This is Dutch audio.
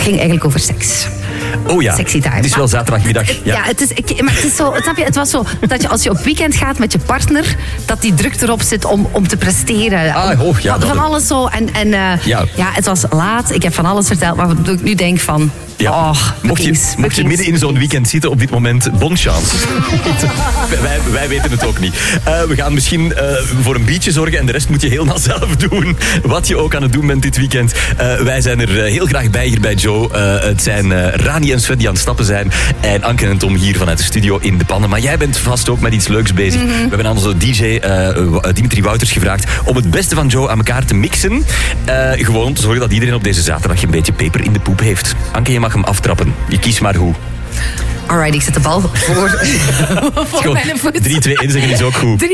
ging eigenlijk over seks. Oh ja, Sexy time. het is wel zaterdagmiddag. Ja, maar het is zo, snap je, het was zo dat je als je op weekend gaat met je partner, dat die druk erop zit om te presteren. Van alles zo. En het was laat. Ik heb van alles verteld, maar wat ik nu denk van... Ja. Mocht je midden in zo'n weekend zitten op dit moment, bon chance. wij weten het ook niet. We gaan misschien voor een biertje zorgen en de rest moet je helemaal zelf doen. Wat je ook aan het doen bent dit weekend. Wij zijn er heel graag bij hier bij Joe. Het zijn Rani en Sven die aan het stappen zijn. En Anke en Tom hier vanuit de studio in de pannen. Maar jij bent vast ook met iets leuks bezig. Mm-hmm. We hebben aan onze DJ Dimitri Wouters gevraagd om het beste van Joe aan elkaar te mixen. Gewoon om te zorgen dat iedereen op deze zaterdag een beetje peper in de poep heeft. Anke, je mag hem aftrappen. Je kiest maar hoe. Alright, ik zet de bal voor mijn voet. 3, 2, 1 zeggen is ook goed.